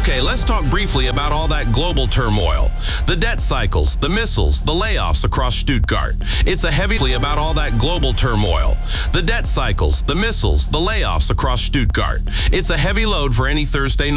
Okay, let's talk briefly about all that global turmoil. The debt cycles, the missiles, the layoffs across Stuttgart. It's a heavy about all that global turmoil. The debt cycles, the missiles, the layoffs across Stuttgart. It's a heavy load for any Thursday night.